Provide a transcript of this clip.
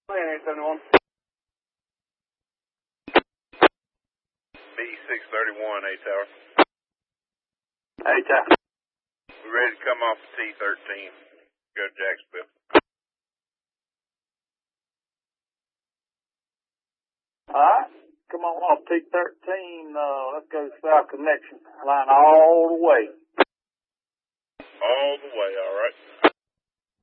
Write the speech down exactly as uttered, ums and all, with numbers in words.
eight seventy-one. B six thirty-one, A Tower. A Tower. We're ready to come off the T thirteen. Go to Jacksonville. Alright, come on off T thirteen, uh, let's go South Connection, line all the way. All the way, alright.